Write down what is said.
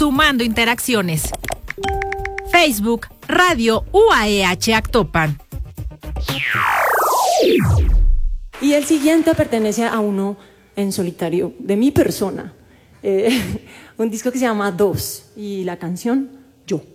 sumando interacciones. Facebook, Radio UAEH Actopan. Y el siguiente pertenece a uno en solitario, de mi persona. Un disco que se llama Dos y la canción Yo.